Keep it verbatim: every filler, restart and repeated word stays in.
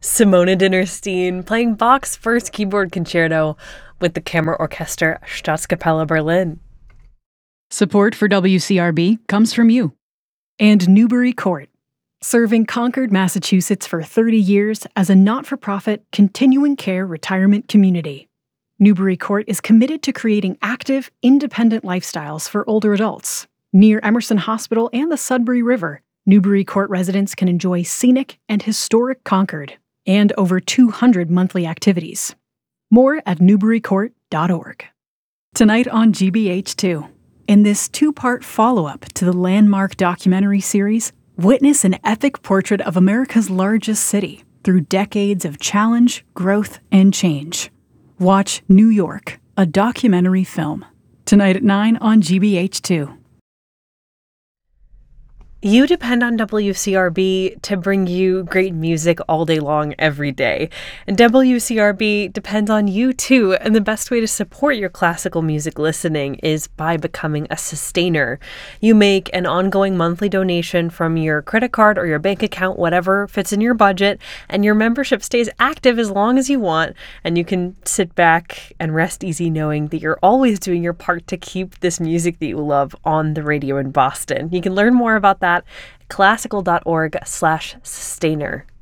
Simona Dinnerstein playing Bach's first keyboard concerto with the Kammerorchester Staatskapelle Berlin. Support for W C R B comes from you. And Newbury Court, serving Concord, Massachusetts for thirty years as a not-for-profit, continuing care retirement community. Newbury Court is committed to creating active, independent lifestyles for older adults. Near Emerson Hospital and the Sudbury River, Newbury Court residents can enjoy scenic and historic Concord and over two hundred monthly activities. More at newbury court dot org. Tonight on G B H two, in this two-part follow-up to the landmark documentary series, witness an epic portrait of America's largest city through decades of challenge, growth, and change. Watch New York, a documentary film. Tonight at nine on G B H two. You depend on W C R B to bring you great music all day long, every day. And W C R B depends on you too. And the best way to support your classical music listening is by becoming a sustainer. You make an ongoing monthly donation from your credit card or your bank account, whatever fits in your budget, and your membership stays active as long as you want. And you can sit back and rest easy knowing that you're always doing your part to keep this music that you love on the radio in Boston. You can learn more about that classical dot org slash sustainer.